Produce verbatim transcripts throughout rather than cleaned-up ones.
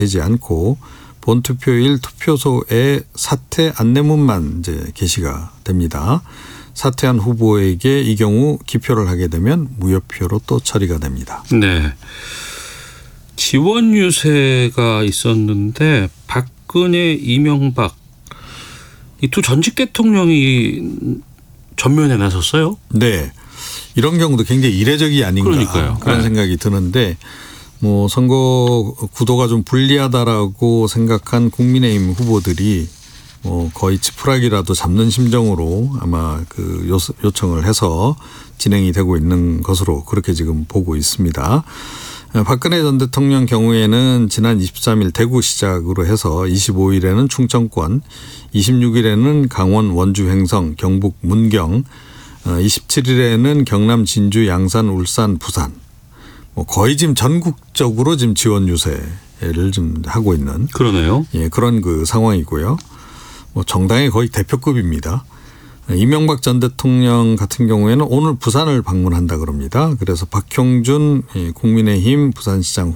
되지 않고 본투표일 투표소에 사퇴 안내문만 이제 게시가 됩니다. 사퇴한 후보에게 이 경우 기표를 하게 되면 무효표로 또 처리가 됩니다. 네. 지원 유세가 있었는데 박근혜, 이명박 이 두 전직 대통령이 전면에 나섰어요? 네. 이런 경우도 굉장히 이례적이 아닌가 그러니까요. 그런 네. 생각이 드는데 뭐 선거 구도가 좀 불리하다라고 생각한 국민의힘 후보들이 뭐 거의 지푸라기라도 잡는 심정으로 아마 그 요청을 해서 진행이 되고 있는 것으로 그렇게 지금 보고 있습니다. 박근혜 전 대통령 경우에는 지난 이십삼 일 대구 시작으로 해서 이십오 일에는 충청권, 이십육 일에는 강원 원주 횡성, 경북 문경, 이십칠 일에는 경남 진주, 양산, 울산, 부산. 뭐 거의 지금 전국적으로 지금 지원 유세를 좀 하고 있는 그러네요. 예, 그런 그 상황이고요. 뭐 정당의 거의 대표급입니다. 이명박 전 대통령 같은 경우에는 오늘 부산을 방문한다 그럽니다. 그래서 박형준 국민의힘 부산시장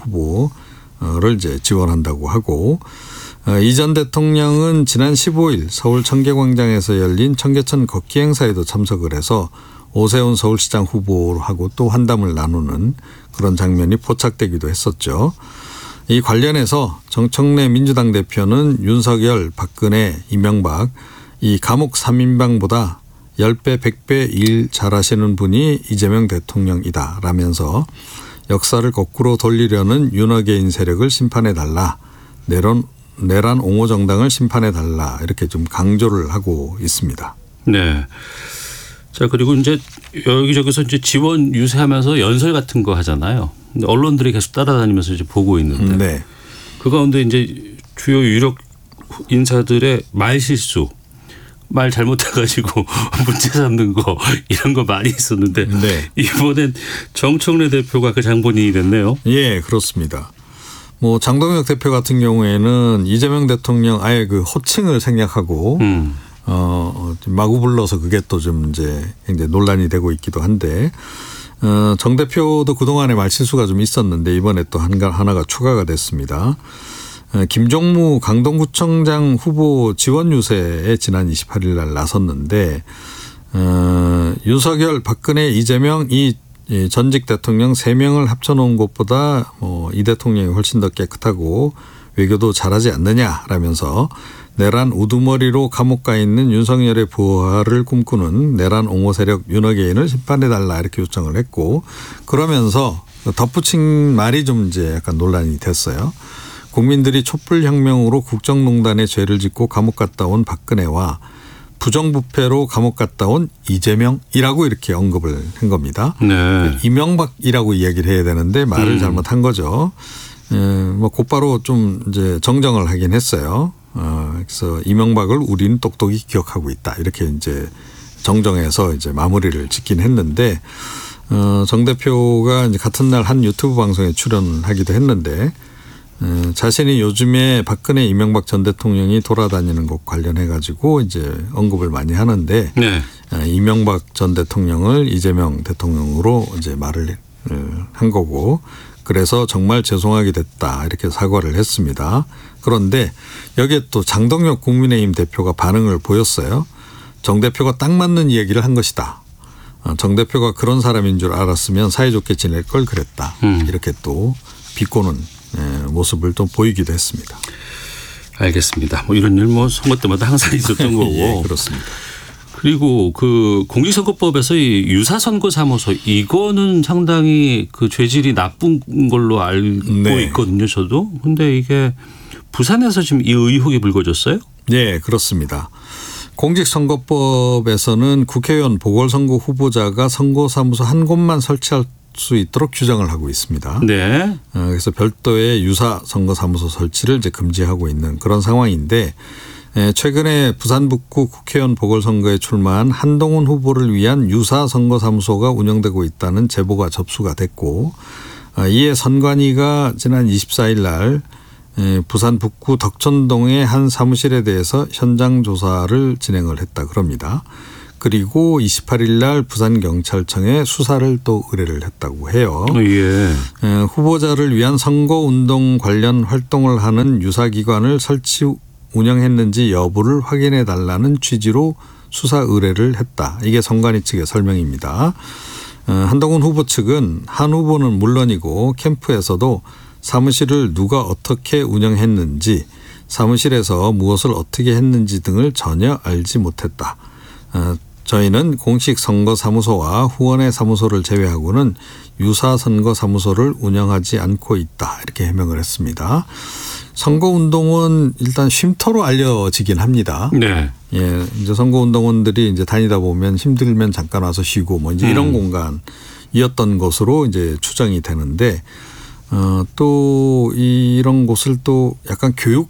후보를 이제 지원한다고 하고 이 전 대통령은 지난 십오 일 서울 청계광장에서 열린 청계천 걷기 행사에도 참석을 해서 오세훈 서울시장 후보하고 또 환담을 나누는 그런 장면이 포착되기도 했었죠. 이 관련해서 정청래 민주당 대표는 윤석열, 박근혜, 이명박 이 감옥 삼 인방보다 십 배, 백 배 일 잘하시는 분이 이재명 대통령이다 라면서 역사를 거꾸로 돌리려는 윤어게인 세력을 심판해달라. 내란, 내란 옹호 정당을 심판해달라. 이렇게 좀 강조를 하고 있습니다. 네. 자, 그리고 이제 여기저기서 이제 지원 유세하면서 연설 같은 거 하잖아요. 근데 언론들이 계속 따라다니면서 이제 보고 있는데. 네. 그 가운데 이제 주요 유력 인사들의 말 실수, 말 잘못해가지고 문제 삼는 거 이런 거 많이 있었는데 네. 이번엔 정청래 대표가 그 장본인이 됐네요. 예, 그렇습니다. 뭐 장동혁 대표 같은 경우에는 이재명 대통령 아예 그 호칭을 생략하고 음. 어, 마구 불러서 그게 또 좀 이제 굉장히 논란이 되고 있기도 한데 어, 정 대표도 그동안에 말실수가 좀 있었는데 이번에 또 하나가 추가가 됐습니다. 김종무 강동구청장 후보 지원 유세에 지난 이십팔 일 날 나섰는데 어, 윤석열, 박근혜, 이재명 이 전직 대통령 세 명을 합쳐놓은 것보다 뭐 이 대통령이 훨씬 더 깨끗하고 외교도 잘하지 않느냐라면서 내란 우두머리로 감옥 가 있는 윤석열의 부활을 꿈꾸는 내란 옹호 세력 윤어게인을 심판해달라 이렇게 요청을 했고 그러면서 덧붙인 말이 좀 이제 약간 논란이 됐어요. 국민들이 촛불혁명으로 국정농단에 죄를 짓고 감옥 갔다 온 박근혜와 부정부패로 감옥 갔다 온 이재명이라고 이렇게 언급을 한 겁니다. 네. 이명박이라고 이야기를 해야 되는데 말을 음. 잘못한 거죠. 에, 뭐 곧바로 좀 이제 정정을 하긴 했어요. 어, 그래서 이명박을 우리는 똑똑히 기억하고 있다 이렇게 이제 정정해서 이제 마무리를 짓긴 했는데 어, 정 대표가 이제 같은 날 한 유튜브 방송에 출연하기도 했는데. 어, 자신이 요즘에 박근혜 이명박 전 대통령이 돌아다니는 것 관련해 가지고 이제 언급을 많이 하는데 네. 어, 이명박 전 대통령을 이재명 대통령으로 이제 말을 한 거고 그래서 정말 죄송하게 됐다 이렇게 사과를 했습니다. 그런데 여기에 또 장동혁 국민의힘 대표가 반응을 보였어요. 정 대표가 딱 맞는 이야기를 한 것이다. 어, 정 대표가 그런 사람인 줄 알았으면 사이좋게 지낼 걸 그랬다. 음. 이렇게 또 비꼬는 모습을 또 보이기도 했습니다. 알겠습니다. 뭐 이런 일 뭐 선거 때마다 항상 있었던 거고. 예, 그렇습니다. 그리고 그 공직선거법에서 이 유사선거사무소 이거는 상당히 그 죄질이 나쁜 걸로 알고 네. 있거든요. 저도. 근데 이게 부산에서 지금 이 의혹이 불거졌어요? 네, 그렇습니다. 공직선거법에서는 국회의원 보궐선거 후보자가 선거사무소 한 곳만 설치할 수 있도록 규정을 하고 있습니다. 네. 그래서 별도의 유사 선거사무소 설치를 이제 금지하고 있는 그런 상황인데 최근에 부산 북구 국회의원 보궐선거에 출마한 한동훈 후보를 위한 유사 선거사무소가 운영되고 있다는 제보가 접수가 됐고 이에 선관위가 지난 이십사 일 날 부산 북구 덕천동의 한 사무실에 대해서 현장 조사를 진행을 했다 그럽니다. 그리고 이십팔 일 날 부산경찰청에 수사를 또 의뢰를 했다고 해요. 예. 에, 후보자를 위한 선거운동 관련 활동을 하는 유사기관을 설치 운영했는지 여부를 확인해 달라는 취지로 수사 의뢰를 했다. 이게 선관위 측의 설명입니다. 어, 한동훈 후보 측은 한 후보는 물론이고 캠프에서도 사무실을 누가 어떻게 운영했는지, 사무실에서 무엇을 어떻게 했는지 등을 전혀 알지 못했다. 어, 저희는 공식 선거사무소와 후원의 사무소를 제외하고는 유사 선거사무소를 운영하지 않고 있다. 이렇게 해명을 했습니다. 선거운동은 일단 쉼터로 알려지긴 합니다. 네. 예, 이제 선거운동원들이 이제 다니다 보면 힘들면 잠깐 와서 쉬고 뭐 이제 이런 음. 공간이었던 것으로 이제 추정이 되는데, 어, 또 이런 곳을 또 약간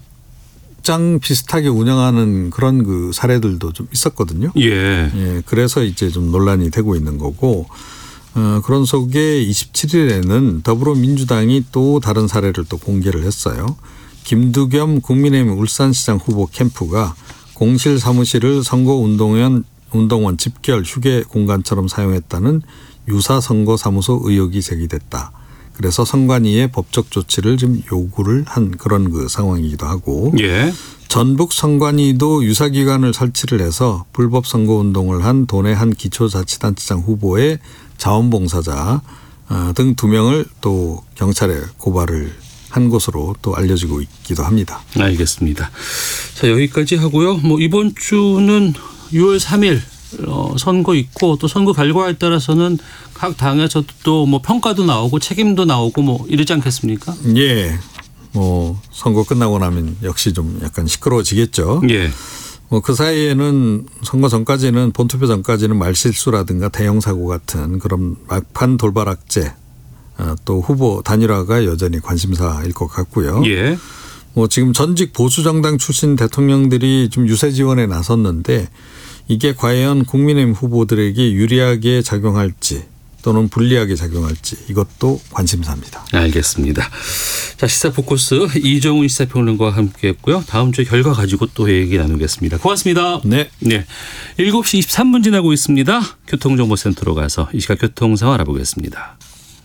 교육장 비슷하게 운영하는 그런 그 사례들도 좀 있었거든요. 예. 예, 그래서 이제 좀 논란이 되고 있는 거고, 어, 그런 속에 이십칠 일에는 더불어민주당이 또 다른 사례를 또 공개를 했어요. 김두겸 국민의힘 울산시장 후보 캠프가 공실 사무실을 선거운동원 운동원 집결 휴게 공간처럼 사용했다는 유사 선거사무소 의혹이 제기됐다. 그래서 선관위에 법적 조치를 좀 요구를 한 그런 그 상황이기도 하고, 예. 전북 선관위도 유사기관을 설치를 해서 불법 선거운동을 한 도내 한 기초자치단체장 후보의 자원봉사자 등 두 명을 또 경찰에 고발을 한 것으로 또 알려지고 있기도 합니다. 알겠습니다. 자, 여기까지 하고요. 뭐 이번 주는 유월 삼일 어, 선거 있고, 또 선거 결과에 따라서는 각 당에서 또 뭐 평가도 나오고 책임도 나오고 뭐 이러지 않겠습니까? 예. 뭐 선거 끝나고 나면 역시 좀 약간 시끄러워지겠죠. 예. 뭐 그 사이에는 선거 전까지는, 본투표 전까지는 말실수라든가 대형 사고 같은 그런 막판 돌발 악재, 또 후보 단일화가 여전히 관심사일 것 같고요. 예. 뭐 지금 전직 보수 정당 출신 대통령들이 좀 유세 지원에 나섰는데, 이게 과연 국민의힘 후보들에게 유리하게 작용할지 또는 불리하게 작용할지, 이것도 관심사입니다. 알겠습니다. 자, 시사 포커스 이정훈 시사평론가와 함께했고요. 다음 주에 결과 가지고 또 얘기 나누겠습니다. 고맙습니다. 네. 네. 일곱 시 이십삼 분 지나고 있습니다. 교통정보센터로 가서 이 시각 교통상황 알아보겠습니다.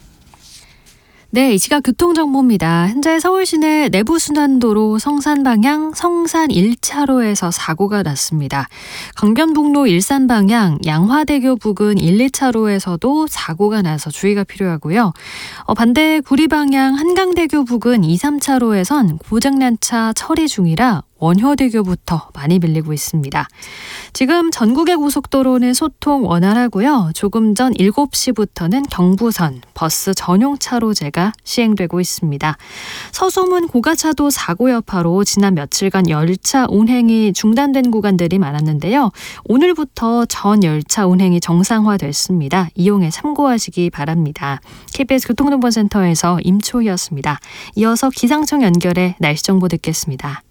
네, 이 시각 교통정보입니다. 현재 서울 시내 내부순환도로 성산 방향 성산 일 차로에서 사고가 났습니다. 강변북로 일산 방향 양화대교 부근 일, 이 차로에서도 사고가 나서 주의가 필요하고요. 어, 반대 구리 방향 한강대교 부근 이, 삼 차로에선 고장난 차 처리 중이라 원효대교부터 많이 밀리고 있습니다. 지금 전국의 고속도로는 소통 원활하고요. 조금 전 일곱 시부터는 경부선 버스 전용 차로제가 시행되고 있습니다. 서소문 고가차도 사고 여파로 지난 며칠간 열차 운행이 중단된 구간들이 많았는데요. 오늘부터 전 열차 운행이 정상화됐습니다. 이용에 참고하시기 바랍니다. 케이비에스 교통정보센터에서 임초희였습니다. 이어서 기상청 연결해 날씨 정보 듣겠습니다.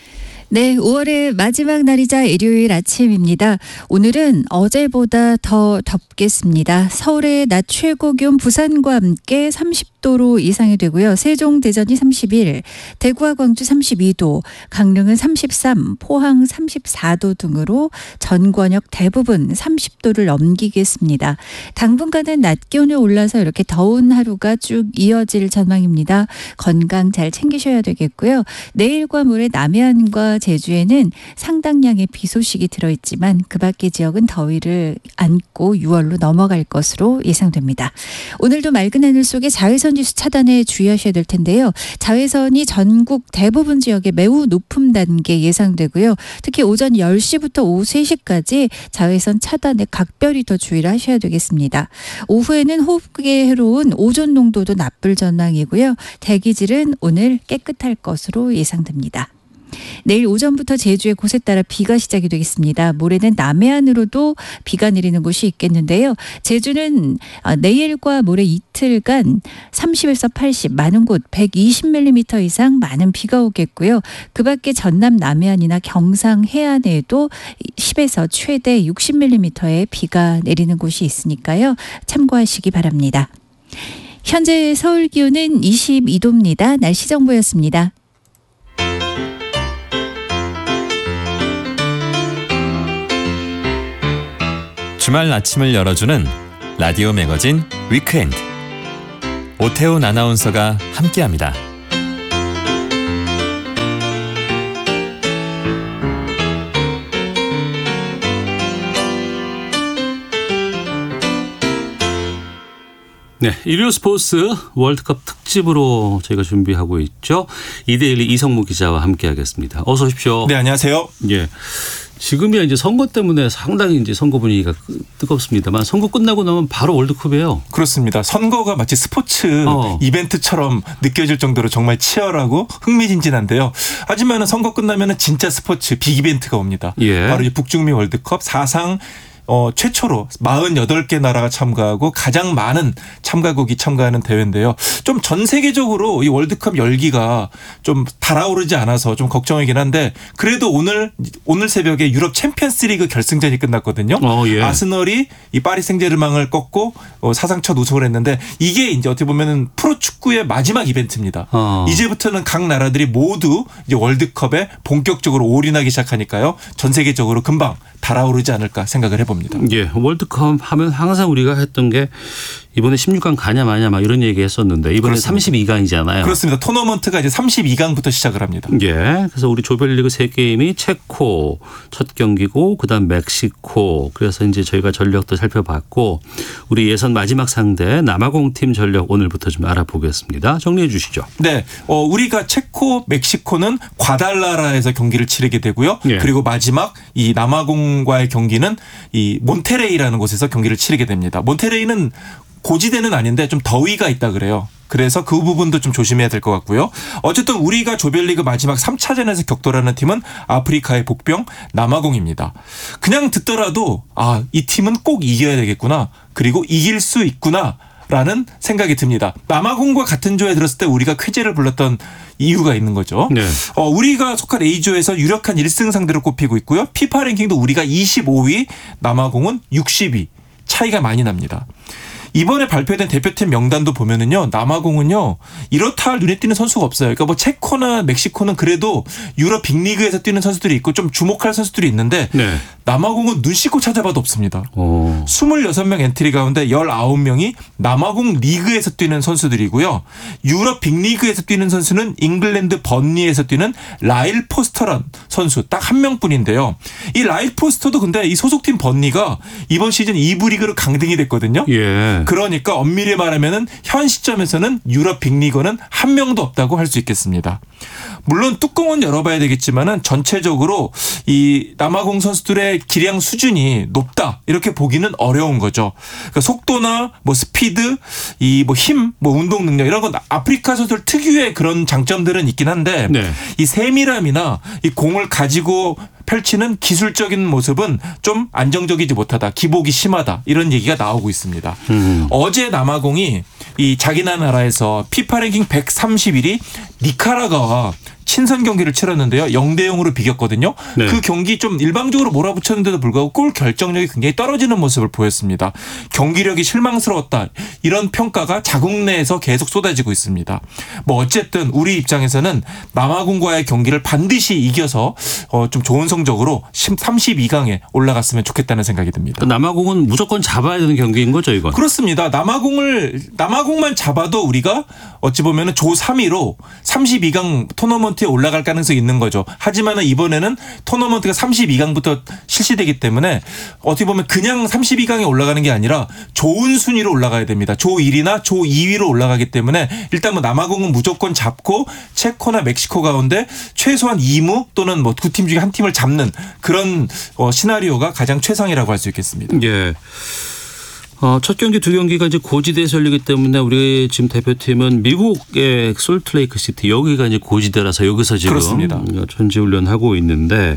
네, 오월의 마지막 날이자 일요일 아침입니다. 오늘은 어제보다 더 덥겠습니다. 서울의 낮 최고 기온 부산과 함께 삼십 도로 이상이 되고요. 세종, 대전이 삼십일, 대구와 광주 삼십이 도, 강릉은 삼십삼, 포항 삼십사 도 등으로 전 권역 대부분 삼십 도를 넘기겠습니다. 당분간은 낮 기온이 올라서 이렇게 더운 하루가 쭉 이어질 전망입니다. 건강 잘 챙기셔야 되겠고요. 내일과 모레 남해안과 제주에는 상당량의 비 소식이 들어있지만 그 밖의 지역은 더위를 안고 유월로 넘어갈 것으로 예상됩니다. 오늘도 맑은 하늘 속에 자외선 지수 차단에 주의하셔야 될 텐데요. 자외선이 전국 대부분 지역에 매우 높은 단계 예상되고요. 특히 오전 열 시부터 오후 세 시까지 자외선 차단에 각별히 더 주의를 하셔야 되겠습니다. 오후에는 호흡기에 해로운 오존 농도도 나쁠 전망이고요. 대기질은 오늘 깨끗할 것으로 예상됩니다. 내일 오전부터 제주에 곳에 따라 비가 시작이 되겠습니다. 모레는 남해안으로도 비가 내리는 곳이 있겠는데요. 제주는 내일과 모레 이틀간 삼십에서 팔십, 많은 곳 백이십 밀리미터 이상 많은 비가 오겠고요. 그 밖에 전남 남해안이나 경상 해안에도 십에서 최대 육십 밀리미터의 비가 내리는 곳이 있으니까요. 참고하시기 바랍니다. 현재 서울 기온은 이십이 도입니다. 날씨 정보였습니다. 주말 아침을 열어주는 라디오 매거진 위크엔드. 오태훈 아나운서가 함께합니다. 네, 일요 스포츠 월드컵 특집으로 저희가 준비하고 있죠. 이데일리 이성무 기자와 함께하겠습니다. 어서 오십시오. 네, 안녕하세요. 예, 지금이야 이제 선거 때문에 상당히 이제 선거 분위기가 뜨겁습니다만 선거 끝나고 나면 바로 월드컵이에요. 그렇습니다. 선거가 마치 스포츠 어. 이벤트처럼 느껴질 정도로 정말 치열하고 흥미진진한데요. 하지만 선거 끝나면 진짜 스포츠 빅 이벤트가 옵니다. 예. 바로 이 북중미 월드컵 사상 어, 최초로 사십팔 개 나라가 참가하고 가장 많은 참가국이 참가하는 대회인데요. 좀 전 세계적으로 이 월드컵 열기가 좀 달아오르지 않아서 좀 걱정이긴 한데 그래도 오늘 오늘 새벽에 유럽 챔피언스 리그 결승전이 끝났거든요. 어, 예. 아스널이 이 파리 생제르맹을 꺾고 어, 사상 첫 우승을 했는데 이게 이제 어떻게 보면은 프로축구의 마지막 이벤트입니다. 어. 이제부터는 각 나라들이 모두 이제 월드컵에 본격적으로 올인하기 시작하니까요. 전 세계적으로 금방 달아오르지 않을까 생각을 해봅니다. 예, 월드컵 하면 항상 우리가 했던 게 이번에 십육 강 가냐 마냐 막 이런 얘기 했었는데 이번에 그렇습니다. 삼십이 강이잖아요. 그렇습니다. 토너먼트가 이제 삼십이 강부터 시작을 합니다. 예, 그래서 우리 조별리그 세 게임이 체코 첫 경기고 그다음 멕시코. 그래서 이제 저희가 전력도 살펴봤고 우리 예선 마지막 상대 남아공 팀 전력 오늘부터 좀 알아보겠습니다. 정리해 주시죠. 네, 어, 우리가 체코, 멕시코는 과달라라에서 경기를 치르게 되고요. 예. 그리고 마지막 이 남아공과의 경기는 이 몬테레이라는 곳에서 경기를 치르게 됩니다. 몬테레이는 고지대는 아닌데 좀 더위가 있다 그래요. 그래서 그 부분도 좀 조심해야 될 것 같고요. 어쨌든 우리가 조별리그 마지막 삼 차전에서 격돌하는 팀은 아프리카의 복병 남아공입니다. 그냥 듣더라도 아, 이 팀은 꼭 이겨야 되겠구나. 그리고 이길 수 있구나. 라는 생각이 듭니다. 남아공과 같은 조에 들었을 때 우리가 쾌재를 불렀던 이유가 있는 거죠. 네. 어, 우리가 속한 A조에서 유력한 일 승 상대로 꼽히고 있고요. 피파 랭킹도 우리가 이십오 위, 남아공은 육십 위. 차이가 많이 납니다. 이번에 발표된 대표팀 명단도 보면은요, 남아공은요, 이렇다 할 눈에 띄는 선수가 없어요. 그러니까 뭐 체코나 멕시코는 그래도 유럽 빅리그에서 뛰는 선수들이 있고 좀 주목할 선수들이 있는데, 네. 남아공은 눈 씻고 찾아봐도 없습니다. 오. 이십육 명 엔트리 가운데 열아홉 명이 남아공 리그에서 뛰는 선수들이고요. 유럽 빅리그에서 뛰는 선수는 잉글랜드 번리에서 뛰는 라일 포스터란 선수 딱 한 명뿐인데요. 이 라일 포스터도 근데 이 소속팀 번리가 이번 시즌 이 부 리그로 강등이 됐거든요. 예. 그러니까 엄밀히 말하면은 현 시점에서는 유럽 빅리그는 한 명도 없다고 할 수 있겠습니다. 물론 뚜껑은 열어봐야 되겠지만은 전체적으로 이 남아공 선수들의 기량 수준이 높다 이렇게 보기는 어려운 거죠. 그러니까 속도나 뭐 스피드, 이 뭐 힘, 뭐 운동 능력 이런 건 아프리카 선수들 특유의 그런 장점들은 있긴 한데 네. 이 세밀함이나 이 공을 가지고 펼치는 기술적인 모습은 좀 안정적이지 못하다, 기복이 심하다 이런 얘기가 나오고 있습니다. 음. 어제 남아공이 이 자기네 나라에서 피파 랭킹 백삼십일 위 니카라과와 친선 경기를 치렀는데요. 영 대 영으로 비겼거든요. 네. 그 경기 좀 일방적으로 몰아붙였는데도 불구하고 골 결정력이 굉장히 떨어지는 모습을 보였습니다. 경기력이 실망스러웠다. 이런 평가가 자국 내에서 계속 쏟아지고 있습니다. 뭐 어쨌든 우리 입장에서는 남아공과의 경기를 반드시 이겨서 좀 좋은 성적으로 삼십이 강에 올라갔으면 좋겠다는 생각이 듭니다. 남아공은 무조건 잡아야 되는 경기인 거죠, 이건? 그렇습니다. 남아공을 남아공만 잡아도 우리가 어찌 보면은 조 삼 위로 삼십이 강 토너먼트에 올라갈 가능성이 있는 거죠. 하지만 이번에는 토너먼트가 삼십이 강부터 실시되기 때문에 어떻게 보면 그냥 삼십이 강에 올라가는 게 아니라 좋은 순위로 올라가야 됩니다. 조 일 위나 조 이 위로 올라가기 때문에 일단 뭐 남아공은 무조건 잡고 체코나 멕시코 가운데 최소한 이 무 또는 뭐 두 팀 중에 한 팀을 잡는 그런 어, 시나리오가 가장 최상이라고 할 수 있겠습니다. 예. 어, 첫 경기 두 경기가 이제 고지대에서 열리기 때문에 우리 지금 대표팀은 미국의 솔트레이크 시티 여기가 이제 고지대라서 여기서 지금 그렇습니다. 전지훈련하고 있는데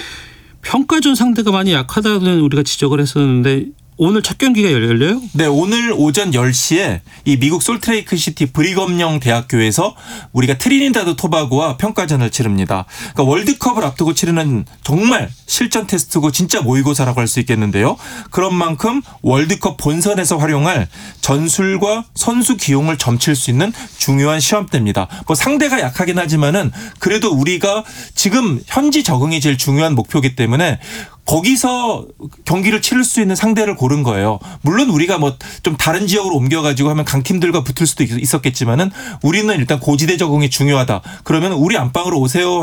평가전 상대가 많이 약하다는 우리가 지적을 했었는데 오늘 첫 경기가 열려요? 네, 오늘 오전 열 시에 이 미국 솔트레이크 시티 브리검령 대학교에서 우리가 트리니다드 토바고와 평가전을 치릅니다. 그러니까 월드컵을 앞두고 치르는 정말 실전 테스트고 진짜 모의고사라고 할 수 있겠는데요. 그런 만큼 월드컵 본선에서 활용할 전술과 선수 기용을 점칠 수 있는 중요한 시험대입니다. 뭐 상대가 약하긴 하지만은 그래도 우리가 지금 현지 적응이 제일 중요한 목표이기 때문에 거기서 경기를 치를 수 있는 상대를 고른 거예요. 물론 우리가 뭐 좀 다른 지역으로 옮겨가지고 하면 강팀들과 붙을 수도 있었겠지만은 우리는 일단 고지대 적응이 중요하다. 그러면 우리 안방으로 오세요.